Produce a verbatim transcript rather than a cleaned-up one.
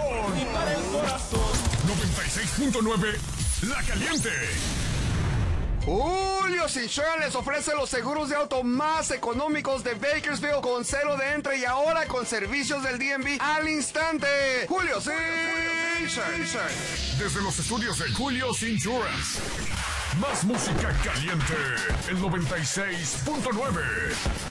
corazón. Y para el corazón. noventa y seis punto nueve La Caliente. Julio's Insurance les ofrece los seguros de auto más económicos de Bakersfield con cero de entre y ahora con servicios del D M V al instante. Julio's Insurance. Desde los estudios de Julio's Insurance. Más música caliente. El noventa y seis punto nueve.